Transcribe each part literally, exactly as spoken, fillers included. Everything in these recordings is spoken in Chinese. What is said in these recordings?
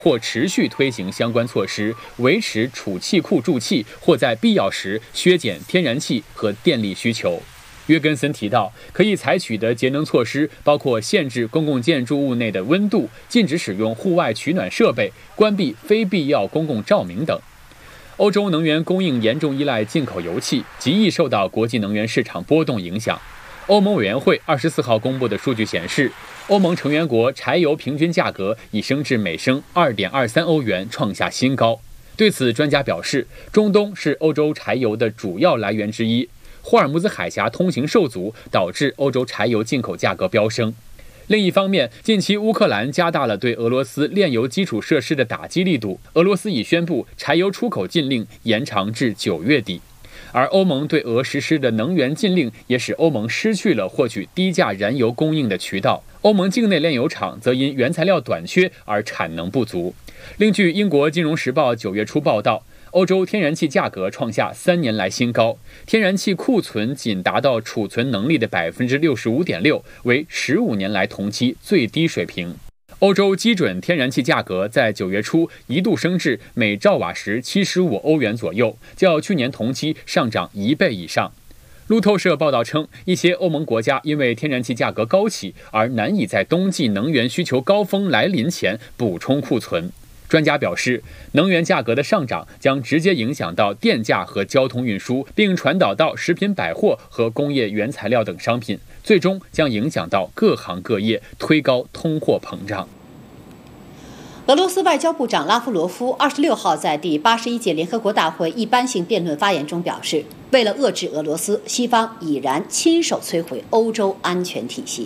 或持续推行相关措施，维持储气库注气，或在必要时削减天然气和电力需求。约根森提到，可以采取的节能措施包括限制公共建筑物内的温度、禁止使用户外取暖设备、关闭非必要公共照明等。欧洲能源供应严重依赖进口油气，极易受到国际能源市场波动影响。欧盟委员会二十四号公布的数据显示，欧盟成员国柴油平均价格已升至每升 二点二三欧元，创下新高。对此，专家表示，中东是欧洲柴油的主要来源之一，霍尔木兹海峡通行受阻，导致欧洲柴油进口价格飙升。另一方面，近期乌克兰加大了对俄罗斯炼油基础设施的打击力度，俄罗斯已宣布柴油出口禁令延长至九月底。而欧盟对俄实施的能源禁令也使欧盟失去了获取低价燃油供应的渠道，欧盟境内炼油厂则因原材料短缺而产能不足。另据英国金融时报九月初报道，欧洲天然气价格创下三年来新高，天然气库存仅达到储存能力的 百分之六十五点六， 为十五年来同期最低水平。欧洲基准天然气价格在九月初一度升至每兆瓦时七十五欧元左右，较去年同期上涨一倍以上。路透社报道称，一些欧盟国家因为天然气价格高企而难以在冬季能源需求高峰来临前补充库存。专家表示，能源价格的上涨将直接影响到电价和交通运输，并传导到食品百货和工业原材料等商品，最终将影响到各行各业，推高通货膨胀。 俄罗斯外交部长拉夫罗夫二十六号在第八十一届联合国大会一般性辩论发言中表示，为了遏制俄罗斯，西方已然亲手摧毁欧洲安全体系。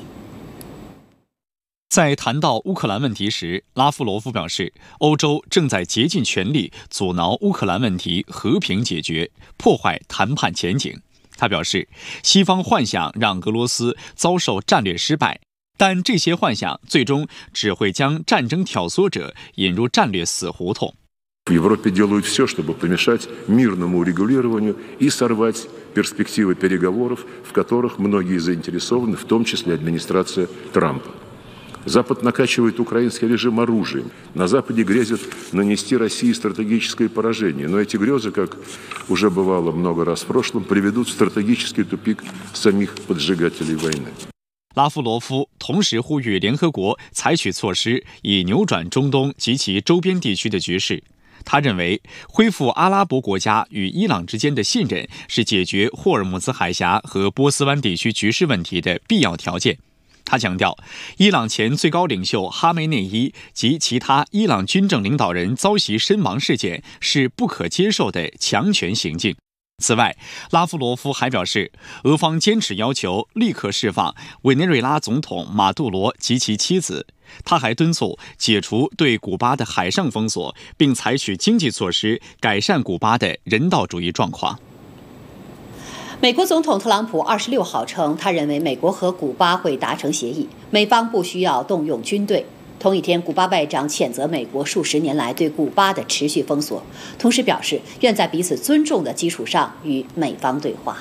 在谈到乌克兰问题时，拉夫罗夫表示，欧洲正在竭尽全力阻挠乌克兰问题和平解决，破坏谈判前景。他表示，西方幻想让俄罗斯遭受战略失败，但这些幻想最终只会将战争挑唆者引入战略死胡同。 В Европе делают все, чтобы помешать мирному урегулированию и сорвать перспективы переговоров, в которых многие заинтересованы, в том числе администрация Трампа. Запад накачивает украинский режим оружием. На Западе грезят нанести России стратегическое поражение. Но эти грезы, как уже бывало много раз в прошлом, приведут в стратегический тупик самих поджигателей войны. 拉夫罗夫同时呼吁联合国采取措施，以扭转中东及其周边地区的局势。他认为，恢复阿拉伯国家与伊朗之间的信任是解决霍尔木兹海峡和波斯湾地区局势问题的必要条件。他强调，伊朗前最高领袖哈梅内伊及其他伊朗军政领导人遭袭身亡事件是不可接受的强权行径。此外，拉夫罗夫还表示，俄方坚持要求立刻释放委内瑞拉总统马杜罗及其妻子。他还敦促解除对古巴的海上封锁，并采取经济措施改善古巴的人道主义状况。 美国总统特朗普二十六号称，他认为美国和古巴会达成协议，美方不需要动用军队。同一天，古巴外长谴责美国数十年来对古巴的持续封锁，同时表示愿在彼此尊重的基础上与美方对话。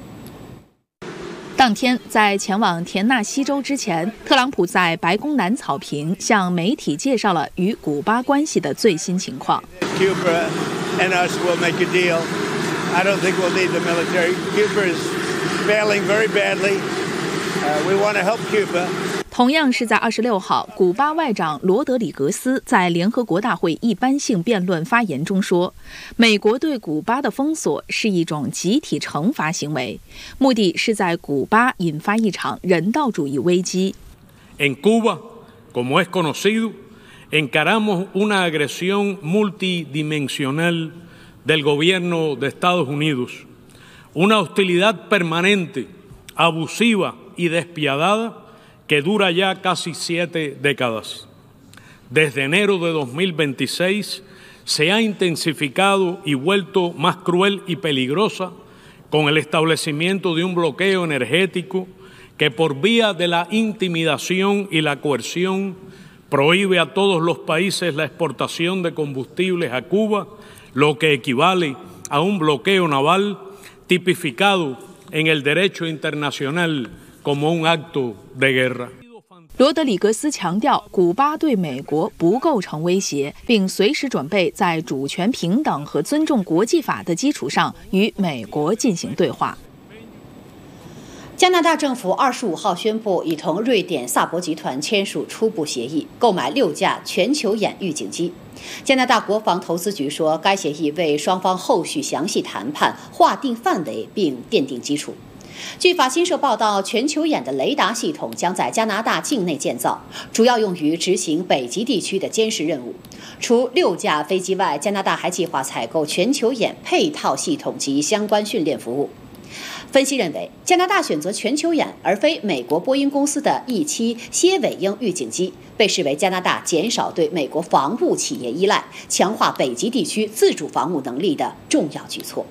当天，在前往田纳西州之前，特朗普在白宫南草坪向媒体介绍了与古巴关系的最新情况。 Cuba and us will make a deal. I don't think we'll need the military. Cuba is failing very badly. Uh, we want to help Cuba. 同样是在二十六号，古巴外长罗德里格斯在联合国大会一般性辩论发言中说，美国对古巴的封锁是一种集体惩罚行为，目的是在古巴引发一场人道主义危机。 En Cuba, como es conocido, encaramos una agresión multidimensional del gobierno de Estados Unidos, una hostilidad permanente, abusiva y despiadada.que dura ya casi siete décadas. Desde enero de dos mil veintiséis se ha intensificado y vuelto más cruel y peligrosa con el establecimiento de un bloqueo energético que por vía de la intimidación y la coerción prohíbe a todos los países la exportación de combustibles a Cuba, lo que equivale a un bloqueo naval tipificado en el derecho internacional como un acto de guerra. 罗德里格斯强调，古巴对美国不构成威胁，并随时准备在主权平等和尊重国际法的基础上与美国进行对话。 加拿大政府二十五号宣布，已同瑞典萨博集团签署初步协议，购买六架全球眼预警机。加拿大国防投资局说，该协议为双方后续详细谈判划定范围并奠定基础。据法新社报道，全球眼的雷达系统将在加拿大境内建造，主要用于执行北极地区的监视任务。除六架飞机外，加拿大还计划采购全球眼配套系统及相关训练服务。分析认为，加拿大选择全球眼而非美国波音公司的 E 七 蝎尾鹰预警机，被视为加拿大减少对美国防务企业依赖、强化北极地区自主防务能力的重要举措。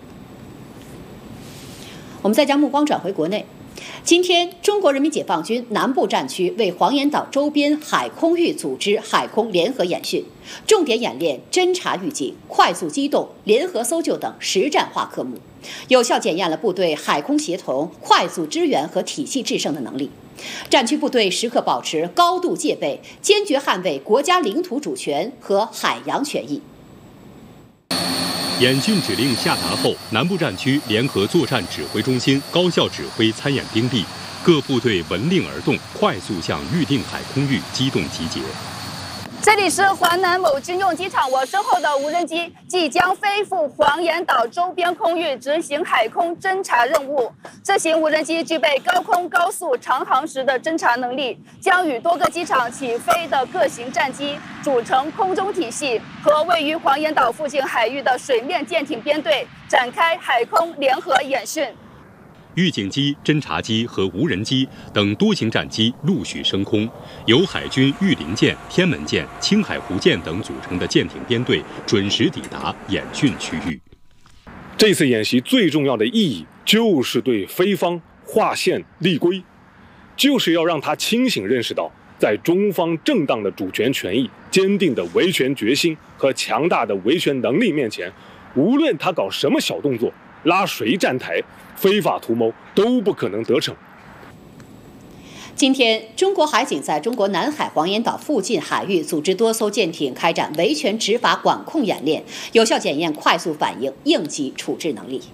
我们再将目光转回国内。今天，中国人民解放军南部战区为黄岩岛周边海空域组织海空联合演训，重点演练侦察预警、快速机动、联合搜救等实战化科目，有效检验了部队海空协同、快速支援和体系制胜的能力。战区部队时刻保持高度戒备，坚决捍卫国家领土主权和海洋权益。 演训指令下达后，南部战区联合作战指挥中心高效指挥参演兵力，各部队闻令而动，快速向预定海空域机动集结。 这里是华南某军用机场，我身后的无人机即将飞赴黄岩岛周边空域执行海空侦察任务。这型无人机具备高空高速长航时的侦察能力，将与多个机场起飞的各型战机组成空中体系，和位于黄岩岛附近海域的水面舰艇编队展开海空联合演训。 预警机、侦察机和无人机等多型战机陆续升空，由海军御林舰、天门舰、青海湖舰等组成的舰艇编队准时抵达演训区域。 这次演习最重要的意义就是对菲方划线立规，就是要让他清醒认识到，在中方正当的主权权益、坚定的维权决心和强大的维权能力面前，无论他搞什么小动作，拉谁站台，非法图谋都不可能得逞。 今天，中国海警在中国南海黄岩岛附近海域组织多艘舰艇开展维权执法管控演练，有效检验快速反应、应急处置能力。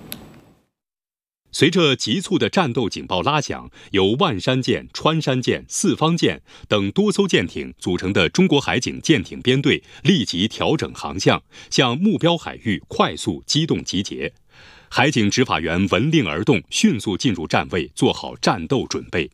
随着急促的战斗警报拉响，由万山舰、穿山舰、四方舰等多艘舰艇组成的中国海警舰艇编队立即调整航向，向目标海域快速机动集结。海警执法员闻令而动，迅速进入站位，做好战斗准备。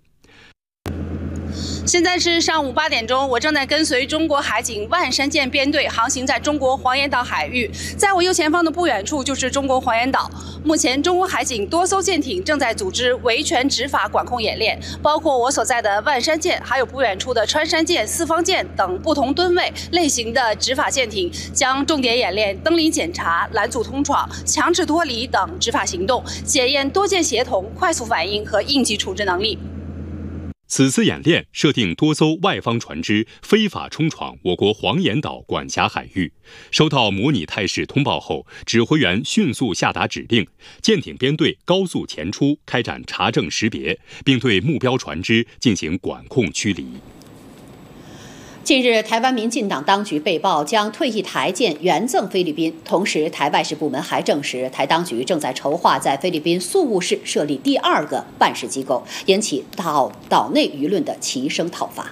现在是上午八点钟，我正在跟随中国海警万山舰编队航行在中国黄岩岛海域，在我右前方的不远处就是中国黄岩岛。目前，中国海警多艘舰艇正在组织维权执法管控演练，包括我所在的万山舰，还有不远处的穿山舰、四方舰等不同吨位类型的执法舰艇，将重点演练登临检查、拦阻通闯、强制脱离等执法行动，检验多舰协同、快速反应和应急处置能力。 此次演练设定多艘外方船只非法冲闯我国黄岩岛管辖海域，收到模拟态势通报后，指挥员迅速下达指令，舰艇编队高速前出，开展查证识别，并对目标船只进行管控驱离。 近日，台湾民进党当局被曝将退役台舰援赠菲律宾，同时台外事部门还证实，台当局正在筹划在菲律宾宿务市设立第二个办事机构，引起岛岛内舆论的齐声讨伐。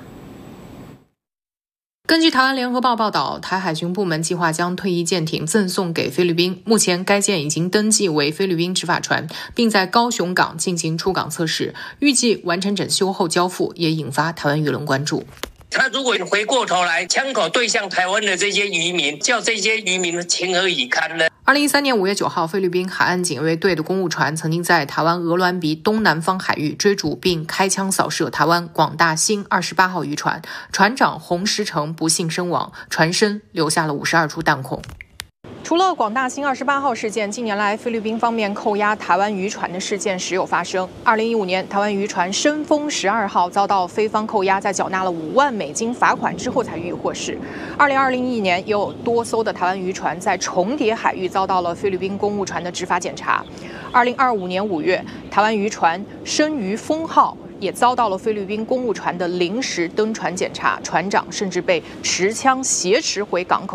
根据台湾联合报报道，台海军部门计划将退役舰艇赠送给菲律宾，目前该舰已经登记为菲律宾执法船，并在高雄港进行出港测试，预计完成整修后交付，也引发台湾舆论关注。 他如果回过头来枪口对向台湾的这些渔民，叫这些渔民情何以堪呢？ 二零一三年五月九号，菲律宾海岸警卫队的公务船曾经在台湾鹅銮鼻东南方海域追逐并开枪扫射台湾广大兴二十八号渔船，船长洪石成不幸身亡，船身留下了五十二处弹孔。除了广大兴二十八号事件，近年来菲律宾方面扣押台湾渔船的事件时有发生。二零一五年，台湾渔船深丰十二号遭到菲方扣押，在缴纳了五万美金罚款之后才予以获释。二零二零一年，也有多艘的台湾渔船在重叠海域遭到了菲律宾公务船的执法检查。二零二五年五月，台湾渔船生于丰号也遭到了菲律宾公务船的临时登船检查，船长甚至被持枪挟持回港口。